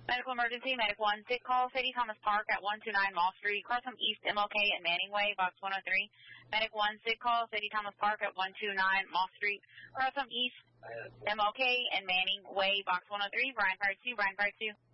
Medical emergency, Medic 1, sick call, Sadie Thomas Park at 129 Mall Street, across from East MLK and Manning Way, box 103. Medic 1, sick call, Sadie Thomas Park at 129 Mall Street, across from East MLK and Manning Way, box 103. Brian Fire 2, Brian Fire 2.